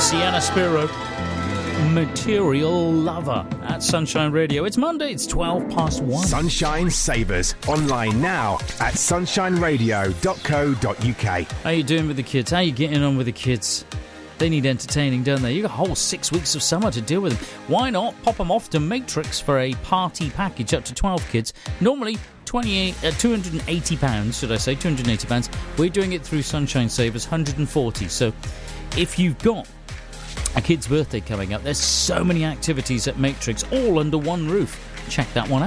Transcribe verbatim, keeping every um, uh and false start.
Sienna Spiro, Material Lover at Sunshine Radio. It's Monday, it's twelve past one. Sunshine Savers, online now at sunshine radio dot co dot uk. How you doing with the kids? How you getting on with the kids? They need entertaining, don't they? You've got a whole six weeks of summer to deal with them. Why not pop them off to Matrix for a party package up to twelve kids? Normally twenty-eight, uh, two hundred eighty pounds, should I say, two hundred eighty pounds. We're doing it through Sunshine Savers, one hundred forty. So if you've got a kid's birthday coming up, there's so many activities at Matrix, all under one roof. Check that one out.